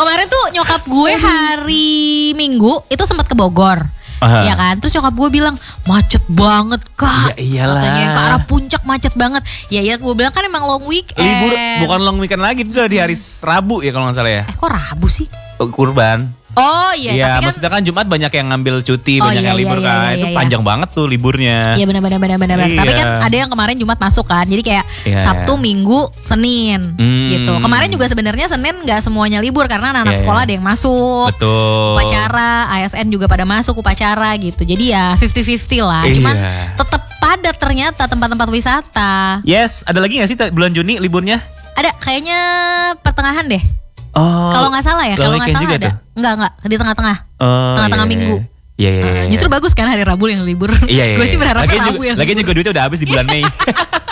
Kemarin tuh nyokap gue hari Minggu itu sempat ke Bogor. Ya kan, terus nyokap gue bilang macet banget kak. Ya iyalah. Katanya ke arah puncak macet banget. Ya gue bilang kan emang long weekend. Libur bukan long weekend lagi, itu udah di hari Rabu ya kalau nggak salah ya. Kok Rabu sih? Kurban. Oh iya, Iya, tapi kan maksudnya kan Jumat banyak yang ngambil cuti, banyak yang libur kan. Itu panjang banget tuh liburnya. Iya benar. Iya. Tapi kan ada yang kemarin Jumat masuk kan. Jadi kayak Sabtu, Minggu, Senin gitu. Kemarin juga sebenarnya Senin nggak semuanya libur karena anak-anak sekolah ada yang masuk. Betul. Upacara, ASN juga pada masuk upacara gitu. Jadi ya 50-50 lah. Cuman tetap padat ternyata tempat-tempat wisata. Yes, ada lagi nggak sih bulan Juni liburnya? Ada, kayaknya pertengahan deh. Oh, kalau nggak salah ya, kalau nggak salah ada. Enggak, di tengah-tengah. Tengah-tengah minggu. Iya. Justru bagus kan hari Rabu yang libur. Iya. Gue sih berharapnya Rabu yang lagian juga duitnya udah habis di bulan Mei.